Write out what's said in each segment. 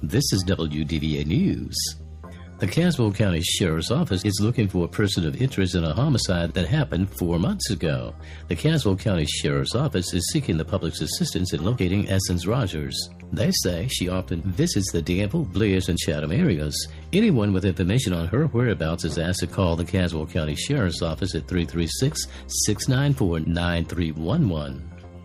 This is WDVA News. The Caswell County Sheriff's Office is looking for a person of interest in a homicide that happened 4 months ago. The Caswell County Sheriff's Office is seeking the public's assistance in locating Essence Rogers. They say she often visits the Danville, Blair's, and Chatham areas. Anyone with information on her whereabouts is asked to call the Caswell County Sheriff's Office at 336-694-9311.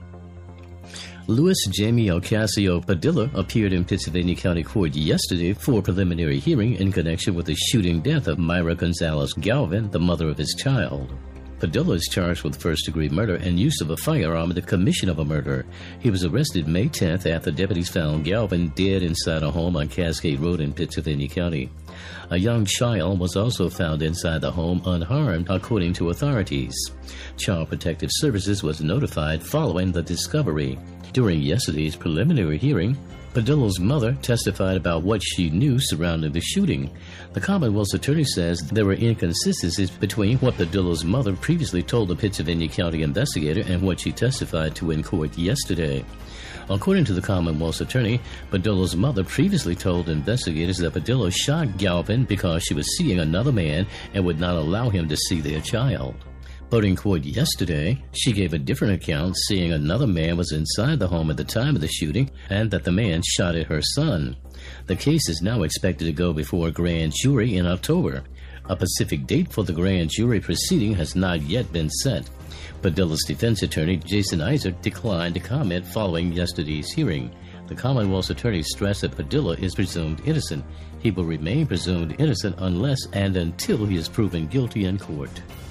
Louis Jamie Ocasio Padilla appeared in Pittsylvania County Court yesterday for a preliminary hearing in connection with the shooting death of Myra Gonzalez Galvin, the mother of his child. Padilla is charged with first-degree murder and use of a firearm in the commission of a murder. He was arrested May 10th after deputies found Galvin dead inside a home on Cascade Road in Pittsylvania County. A young child was also found inside the home unharmed, according to authorities. Child Protective Services was notified following the discovery. During yesterday's preliminary hearing, Padilla's mother testified about what she knew surrounding the shooting. The Commonwealth's attorney says there were inconsistencies between what Padilla's mother previously told the Pittsylvania County investigator and what she testified to in court yesterday. According to the Commonwealth's attorney, Padilla's mother previously told investigators that Padilla shot Galvin because she was seeing another man and would not allow him to see their child. But in court yesterday, she gave a different account, saying another man was inside the home at the time of the shooting and that the man shot at her son. The case is now expected to go before a grand jury in October. A specific date for the grand jury proceeding has not yet been set. Padilla's defense attorney, Jason Iser, declined to comment following yesterday's hearing. The Commonwealth's attorney stressed that Padilla is presumed innocent. He will remain presumed innocent unless and until he is proven guilty in court.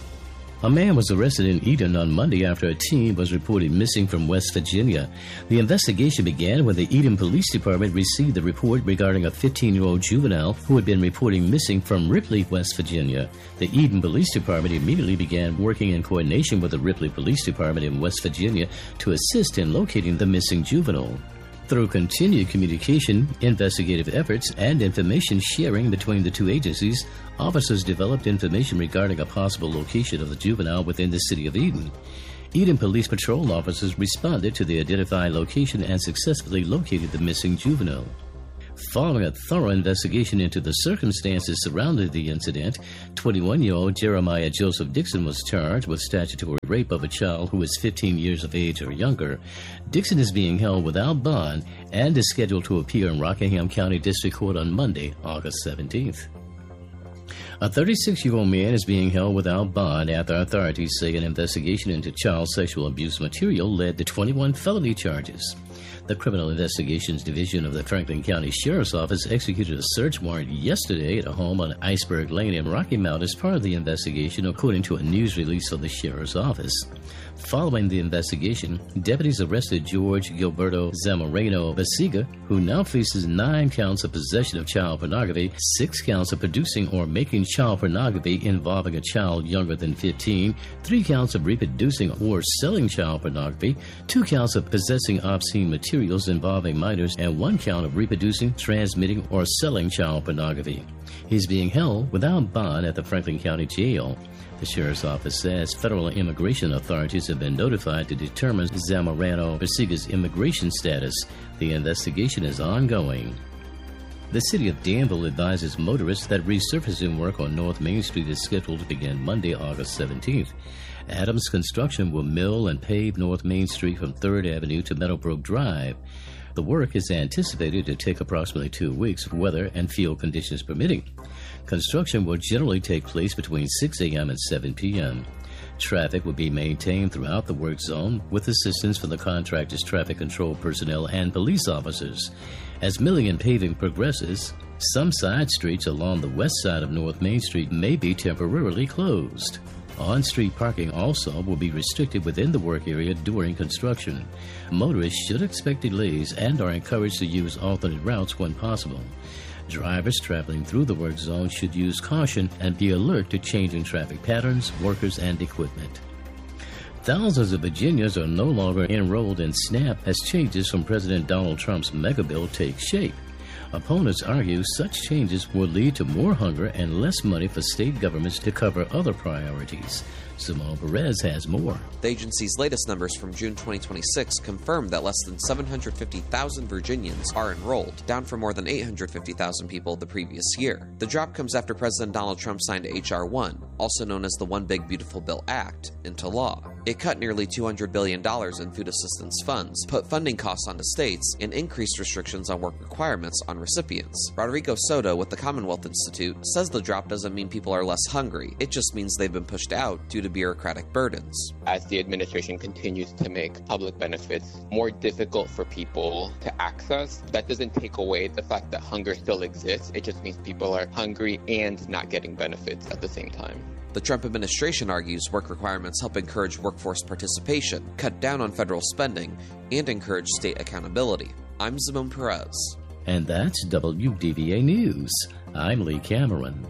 A man was arrested in Eden on Monday after a teen was reported missing from West Virginia. The investigation began when the Eden Police Department received the report regarding a 15-year-old juvenile who had been reported missing from Ripley, West Virginia. The Eden Police Department immediately began working in coordination with the Ripley Police Department in West Virginia to assist in locating the missing juvenile. Through continued communication, investigative efforts, and information sharing between the two agencies, officers developed information regarding a possible location of the juvenile within the city of Eden. Eden Police Patrol officers responded to the identified location and successfully located the missing juvenile. Following a thorough investigation into the circumstances surrounding the incident, 21-year-old Jeremiah Joseph Dixon was charged with statutory rape of a child who is 15 years of age or younger. Dixon is being held without bond and is scheduled to appear in Rockingham County District Court on Monday, August 17th. A 36-year-old man is being held without bond after authorities say an investigation into child sexual abuse material led to 21 felony charges. The Criminal Investigations Division of the Franklin County Sheriff's Office executed a search warrant yesterday at a home on Iceberg Lane in Rocky Mount as part of the investigation, according to a news release of the Sheriff's Office. Following the investigation, deputies arrested George Gilberto Zamorano Basiga, who now faces 9 counts of possession of child pornography, 6 counts of producing or making child pornography involving a child younger than 15, 3 counts of reproducing or selling child pornography, 2 counts of possessing obscene materials involving minors, and 1 count of reproducing, transmitting, or selling child pornography. He's being held without bond at the Franklin County Jail. The Sheriff's Office says federal immigration authorities have been notified to determine Zamorano Basiga's immigration status. The investigation is ongoing. The city of Danville advises motorists that resurfacing work on North Main Street is scheduled to begin Monday, August 17th. Adams Construction will mill and pave North Main Street from 3rd Avenue to Meadowbrook Drive. The work is anticipated to take approximately 2 weeks, weather and field conditions permitting. Construction will generally take place between 6 a.m. and 7 p.m. Traffic will be maintained throughout the work zone with assistance from the contractor's traffic control personnel and police officers. As milling and paving progresses, some side streets along the west side of North Main Street may be temporarily closed. On-street parking also will be restricted within the work area during construction. Motorists should expect delays and are encouraged to use alternate routes when possible. Drivers traveling through the work zone should use caution and be alert to changing traffic patterns, workers, and equipment. Thousands of Virginians are no longer enrolled in SNAP as changes from President Donald Trump's mega bill take shape. Opponents argue such changes will lead to more hunger and less money for state governments to cover other priorities. Simone Perez has more. The agency's latest numbers from June 2026 confirm that less than 750,000 Virginians are enrolled, down from more than 850,000 people the previous year. The drop comes after President Donald Trump signed H.R. 1, also known as the One Big Beautiful Bill Act, into law. It cut nearly $200 billion in food assistance funds, put funding costs onto states, and increased restrictions on work requirements on recipients. Rodrigo Soto with the Commonwealth Institute says the drop doesn't mean people are less hungry, it just means they've been pushed out due to bureaucratic burdens. As the administration continues to make public benefits more difficult for people to access, that doesn't take away the fact that hunger still exists. It just means people are hungry and not getting benefits at the same time. The Trump administration argues work requirements help encourage workforce participation, cut down on federal spending, and encourage state accountability. I'm Simone Perez. And that's WDVA News. I'm Lee Cameron.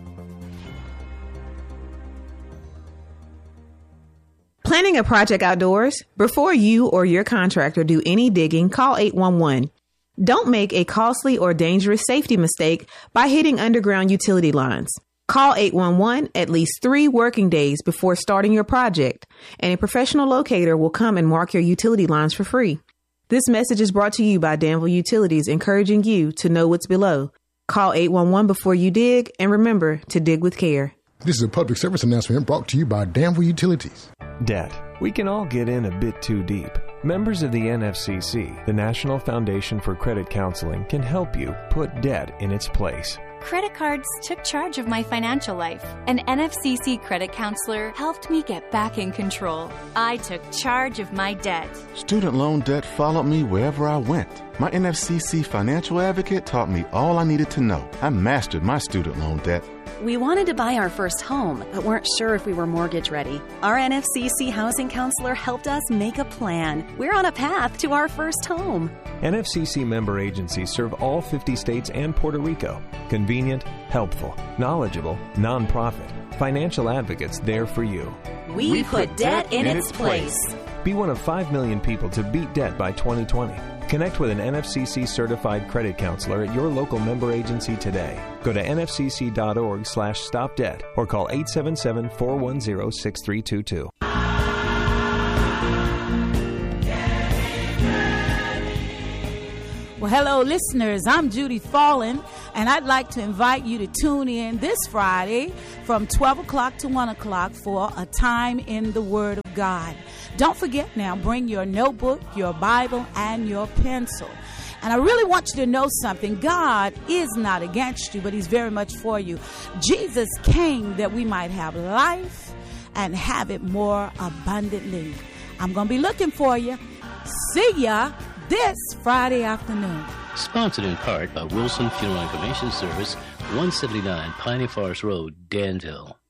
Planning a project outdoors? Before you or your contractor do any digging, call 811. Don't make a costly or dangerous safety mistake by hitting underground utility lines. Call 811 at least 3 working days before starting your project, and a professional locator will come and mark your utility lines for free. This message is brought to you by Danville Utilities, encouraging you to know what's below. Call 811 before you dig, and remember to dig with care. This is a public service announcement brought to you by Danville Utilities. Debt. We can all get in a bit too deep. Members of the NFCC, the National Foundation for Credit Counseling, can help you put debt in its place. Credit cards took charge of my financial life. An NFCC credit counselor helped me get back in control. I took charge of my debt. Student loan debt followed me wherever I went. My NFCC financial advocate taught me all I needed to know. I mastered my student loan debt. We wanted to buy our first home, but weren't sure if we were mortgage ready. Our NFCC housing counselor helped us make a plan. We're on a path to our first home. NFCC member agencies serve all 50 states and Puerto Rico. Convenient, helpful, knowledgeable, nonprofit. Financial advocates there for you. We put debt in its place. Be one of 5 million people to beat debt by 2020. Connect with an NFCC certified credit counselor at your local member agency today. Go to nfcc.org/stopdebt or call 877-410-6322. Well, hello, listeners. I'm Judy Fallon, and I'd like to invite you to tune in this Friday from 12 o'clock to 1 o'clock for A Time in the Word of God. Don't forget now, bring your notebook, your Bible, and your pencil. And I really want you to know something. God is not against you, but he's very much for you. Jesus came that we might have life and have it more abundantly. I'm going to be looking for you. See ya this Friday afternoon. Sponsored in part by Wilson Funeral Information Service, 179 Piney Forest Road, Danville.